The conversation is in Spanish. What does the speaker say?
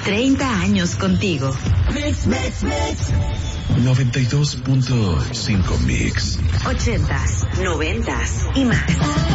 30 años contigo. Mix, mix, mix. 92.5 Mix. 80s, 90s y más.